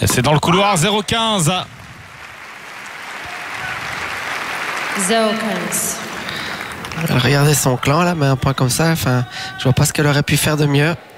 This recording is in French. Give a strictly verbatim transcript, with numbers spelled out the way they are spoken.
C'est dans le couloir. Zéro quinze. zéro quinze. Regardez son clan là, mais un point comme ça, enfin, je vois pas ce qu'elle aurait pu faire de mieux.